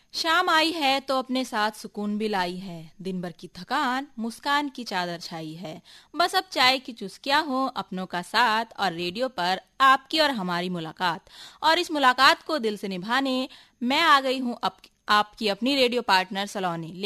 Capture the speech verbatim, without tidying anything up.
शाम आई है तो अपने साथ सुकून भी लाई है। दिन भर की थकान मुस्कान की चादर छाई है। बस अब चाय की चुस्कियां हो, अपनों का साथ और रेडियो पर आपकी और हमारी मुलाकात। और इस मुलाकात को दिल से निभाने मैं आ गई हूँ अब आपकी अपनी रेडियो पार्टनर सलोनी।